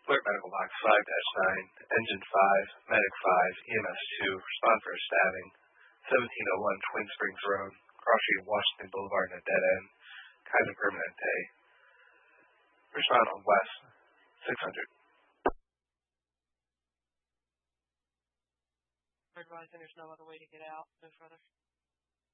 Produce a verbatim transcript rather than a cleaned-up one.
Alert Medical Box five dash nine, Engine five, Medic five, E M S two, respond for a stabbing, seventeen oh one Twin Springs Road, cross street Washington Boulevard in a dead end, Kaiser Permanente. Respond on West, six hundred. Advising there's no other way to get out, no further.